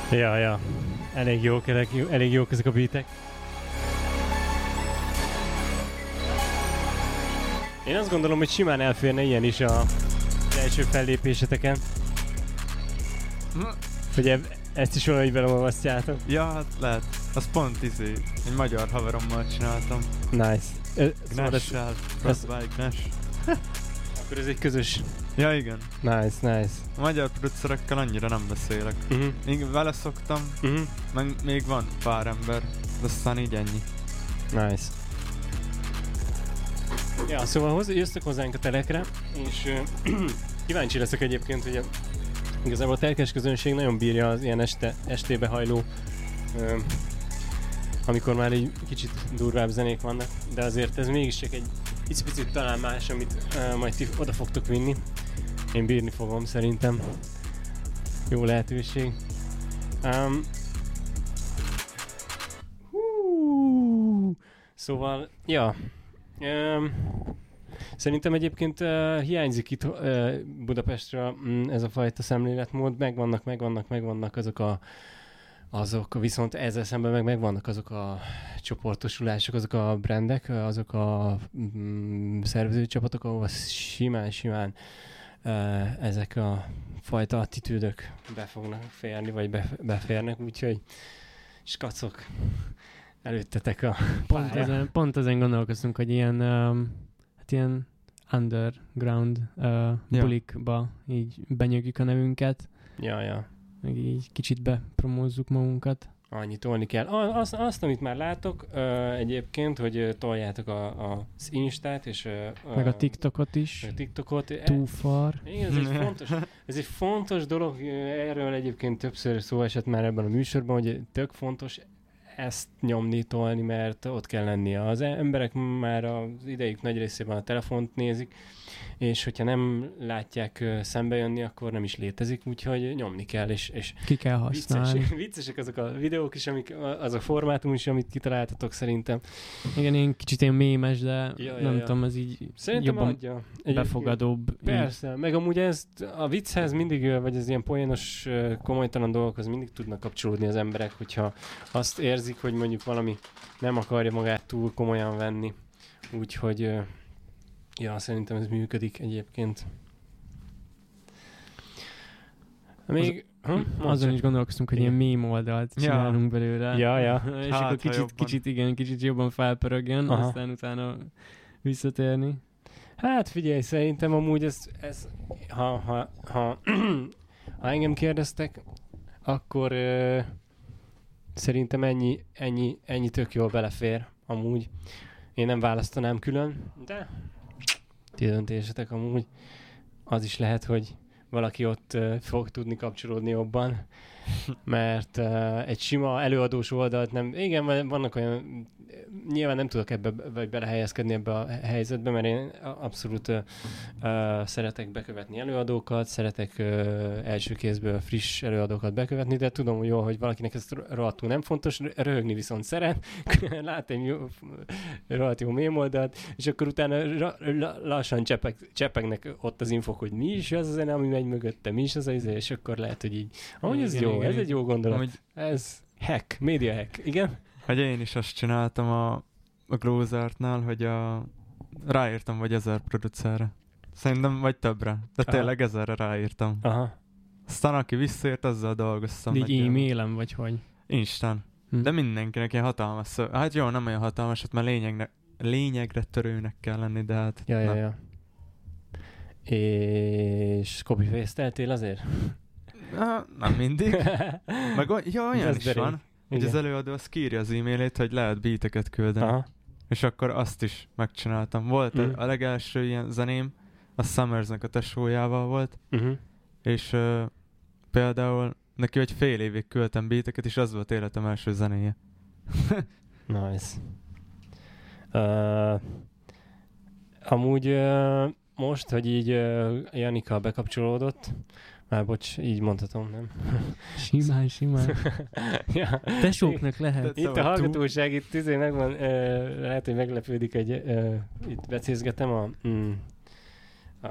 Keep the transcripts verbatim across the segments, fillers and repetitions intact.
Ja, ja. Elég jók, elég, elég jók ezek a beatek. Én azt gondolom, hogy simán elférne ilyen is a első fellépéseteken. Hogy eb- ezt is valahogy beleolvasztjátok. Ja, hát lehet. Az pont izé, egy magyar haverommal csináltam. Nice. Ö, szóval ez, Gnash-sel, ez- Frostbite Gnash. akkor ez egy közös. Ja, igen. Nice, nice. A magyar producerekkel annyira nem beszélek. Uh-huh. Még vele szoktam, Uh-huh. meg még van pár ember, de aztán így ennyi. Nice. Ja, szóval hoz, jöttök hozzánk a telekre, és uh, kíváncsi leszek egyébként, hogy a, igazából a telkes közönség nagyon bírja az ilyen este, estébe hajló, uh, amikor már egy kicsit durvább zenék vannak, de azért ez mégis csak egy picit talán más, amit uh, majd ti oda fogtok vinni. Én bírni fogom szerintem. Jó lehetőség. Um, hú, szóval, ja. Um, szerintem egyébként uh, hiányzik itt uh, Budapestre mm, ez a fajta szemléletmód. Megvannak, megvannak, megvannak azok a azok, viszont ezzel szemben meg megvannak azok a csoportosulások, azok a brandek, azok a mm, szervezőcsapatok, ahol simán-simán uh, ezek a fajta attitűdök be fognak férni, vagy be, beférnek, úgyhogy skacok, előttetek a Pont pálya. ezen, pont ezen gondolkoztunk, hogy ilyen, um, hát ilyen underground uh, Ja. bulikba így benyögjük a nevünket, Ja, ja. meg így kicsit bepromózzuk magunkat. Annyit tolni kell. A- Azt, azt amit már látok uh, egyébként, hogy uh, toljátok a, a, az Instát, és uh, Meg a TikTokot is. meg a TikTokot. Too far. Igen, ez egy fontos, ez egy fontos dolog, erről egyébként többször szó esett már ebben a műsorban, hogy tök fontos ezt nyomni, tolni, mert ott kell lennie. Az emberek már az idejük nagy részében a telefont nézik, és hogyha nem látják uh, szembe jönni, akkor nem is létezik, úgyhogy nyomni kell, és, és Ki kell használni. vicces, viccesek azok a videók is, amik, az a formátum is, amit kitaláltatok szerintem. Igen, én kicsit ilyen mémes, de Ja, ja, nem ja. tudom, ez így Szerintem jobban adja. Egyébként- befogadóbb. így. Persze, meg amúgy ezt a vicchez mindig, ö, vagy az ilyen poénos, ö, komolytalan dolgokhoz mindig tudnak kapcsolódni az emberek, hogyha azt érzik, hogy mondjuk valami nem akarja magát túl komolyan venni. Úgyhogy, ö, ja, szerintem ez működik egyébként. Még... Hm? Azon is gondolkoztunk, hogy Igen. ilyen meme oldalt Ja. csinálunk belőle. Ja, ja. És Hát, ha akkor kicsit, jobban. kicsit, igen, kicsit jobban felpörögjön, Aha. aztán utána visszatérni. Hát figyelj, szerintem amúgy ez, ez ha, ha, ha, ha engem kérdeztek, akkor ö, szerintem ennyi, ennyi, ennyi tök jól belefér amúgy. Én nem választanám külön, de ti döntésetek amúgy. Az is lehet, hogy valaki ott ö, fog tudni kapcsolódni jobban, mert uh, egy sima előadós oldalt nem... Igen, van- vannak olyan... Nyilván nem tudok ebbe vagy belehelyezkedni ebbe a helyzetbe, mert én abszolút uh, uh, szeretek bekövetni előadókat, szeretek uh, első kézből friss előadókat bekövetni, de tudom jól, hogy valakinek ez rohadtul nem fontos, röhögni viszont szeret, lát egy jó, rohadt jó mém oldalt, és akkor utána ra, la, lassan csepeg, csepegnek ott az infok, hogy mi is az a zene, ami megy mögötte, mi is az a izé, és akkor lehet, hogy így... Amúgy ez Igen, jó, igen, ez igen. egy jó gondolat. Amúgy, Ez hack, média hack, igen? hogy én is azt csináltam a, a Glowzartnál, hogy a, ráírtam vagy ezer producerre. Szerintem vagy többre, de Aha. tényleg ezerre ráírtam. Aha. Aztán aki visszaért, azzal dolgoztam. Így meg e-mailem, vagy hogy? Instán. Hm. De mindenkinek ilyen hatalmas szó. Hát jó, nem olyan hatalmas, mert lényegre, lényegre törőnek kell lenni, de hát... Ja, ja, na. ja. És copy-paste-eltél azért? Ah, nem mindig. Meg o- ja, olyan Ez is derék. van, hogy Igen. az előadó az kiírja az e-mailét, hogy lehet beateket küldeni. Aha. És akkor azt is megcsináltam. Volt Mhm. a legelső ilyen zeném, a Summersnek a tesójával volt, Uh-huh. és uh, például neki egy fél évig küldtem beateket, és az volt életem első zenéje. Nice. Uh, amúgy uh, most, hogy így uh, Janika bekapcsolódott, már bocs, így mondhatom, nem? Simán, simán. Ja. Tesóknak lehet. Itt a Szóval hallgatóság, itt izé megvan, uh, lehet, hogy meglepődik, hogy uh, itt becézgetem a, mm,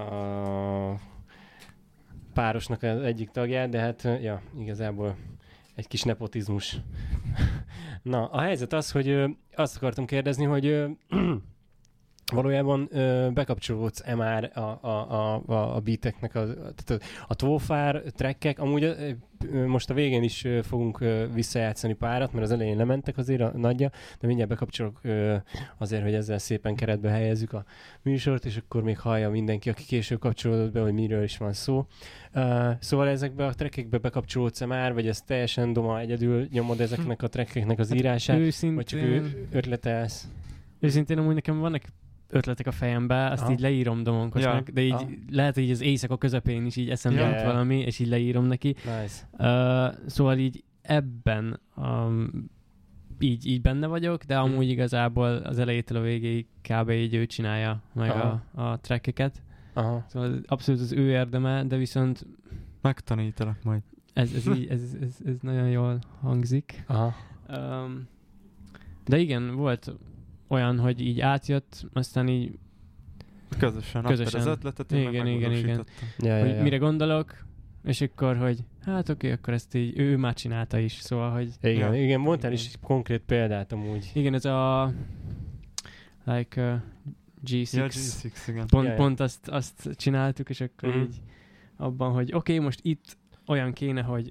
a párosnak az egyik tagját, de hát, uh, ja, igazából egy kis nepotizmus. Na, a helyzet az, hogy ö, azt akartam kérdezni, hogy ö, valójában ö, bekapcsolódsz-e már a, a, a, a, a beateknek, a, a, a Twofar trackek, amúgy ö, ö, most a végén is ö, fogunk ö, visszajátszani párat, mert az elején lementek azért a nagyja, de mindjárt bekapcsolok ö, azért, hogy ezzel szépen keretbe helyezzük a műsort, és akkor még hallja mindenki, aki később kapcsolódott be, hogy miről is van szó. Uh, szóval ezekbe a trackekbe bekapcsolódsz-e már, vagy ez teljesen Doma egyedül nyomod ezeknek a trackeknek az írását, Őszintén, vagy csak ő ötletelsz? Őszintén amúgy nekem vannak ötletek a fejembe, azt Aha. így leírom Domonkosnak, Ja. de így Aha. lehet, hogy így az éjszaka közepén is így eszembe Ja. jut valami, és így leírom neki. Nice. Uh, szóval így ebben um, így, így benne vagyok, de amúgy igazából az elejétől a végéig kb. Így ő csinálja meg a, a trackeket. Aha. Szóval abszolút az ő érdeme, de viszont Megtanítalak majd. ez, ez, így, ez, ez, ez nagyon jól hangzik. Aha. Um, de igen, volt olyan, hogy így átjött, aztán így, Közösen, Közösen. adtad az ötletet, én Igen, meg igen, igen. megvalósítottam. Ja, ja, hogy ja. mire gondolok, és akkor, hogy hát oké, akkor ezt így, ő már csinálta is, szóval, hogy Igen, Ja. igen, mondtál Igen. is konkrét példát amúgy. igen, ez a like uh, gé hat. Ja, gé hat, igen. Pont, Ja, ja. pont azt, azt csináltuk, és akkor Mhm. így abban, hogy oké, okay, most itt olyan kéne, hogy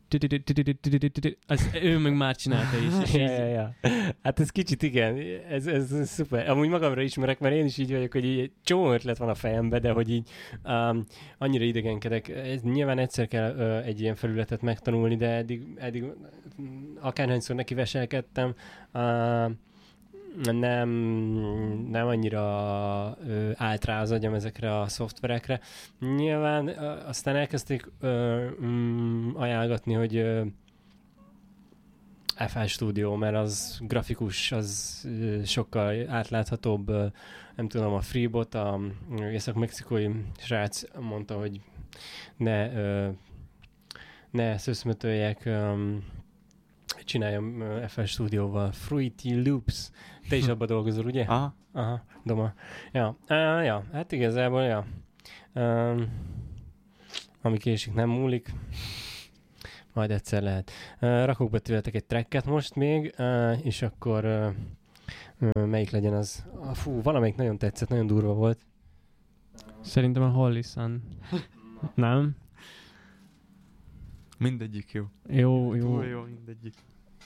az ő meg már csinálta is. És Ja, így, ja, ja. Hát ez kicsit igen, ez, ez, ez szuper. Amúgy magamra ismerek, mert én is így vagyok, hogy így egy csomó ötlet van a fejembe, de hogy így um, annyira idegenkedek. Ez, nyilván egyszer kell uh, egy ilyen felületet megtanulni, de eddig, eddig akárhányszor neki veselkedtem, uh, nem, nem annyira ö, állt rá az agyam ezekre a szoftverekre. Nyilván ö, aztán elkezdték ö, mm, ajánlgatni, hogy ö, ef el Studio, mert az grafikus, az ö, sokkal átláthatóbb. Ö, nem tudom, a Freebot, a észak-mexikói srác mondta, hogy ne, ö, ne szöszmötöljek, ö, csináljam ö, ef el Studio-val. Fruity Loops. Te is abba dolgozol, ugye? Aha. Aha, Doma. Ja, uh, ja, hát igazából, ja. Um, ami késik, nem múlik. Majd egyszer lehet. Uh, rakok be tőletek egy tracket most még, uh, és akkor uh, uh, melyik legyen az? Uh, fú, valamelyik nagyon tetszett, nagyon durva volt. szerintem a Holly Sun. Nem? Mindegyik jó. Jó, jó. Túl jó mindegyik.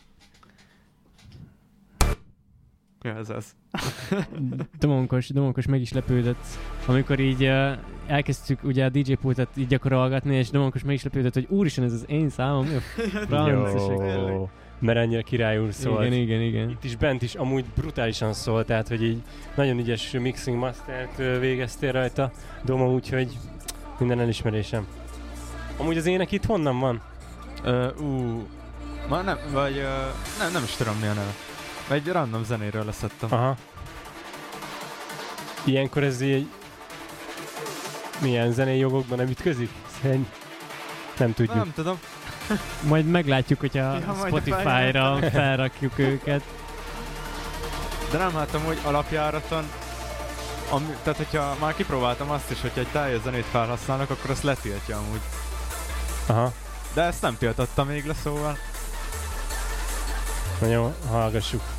Ja, ez az. Domonkos, Domonkos meg is lepődött, amikor így uh, elkezdtük ugye a dé dzsé pultet így gyakorolgatni, és Domonkos meg is lepődött, hogy úristen, ez az én számom, mi a franc, és akkor- Jó, mert annyira királyúr szólt. Igen, igen, igen. Itt is bent is amúgy brutálisan szól, tehát hogy így nagyon ügyes mixing mastert ö, végeztél rajta, Doma, úgyhogy minden elismerésem. Amúgy az ének itt honnan van? Uh, ú, ma nem, vagy uh, nem, nem is tudom mi a neve. Egy random zenéről leszettem. Aha. Ilyenkor ez így milyen zenei jogokban nem ütközik? Szerint nem tudjuk. Nem tudom. Majd meglátjuk, hogyha Ja, majd a Spotify-ra fejlesztő. felrakjuk őket. De nem hát amúgy alapjáraton, ami, tehát hogyha már kipróbáltam azt is, hogyha egy teljes zenét felhasználnak, akkor azt letiltja amúgy. Aha. De ezt nem tiltotta még le, szóval. Na jó, hallgassuk.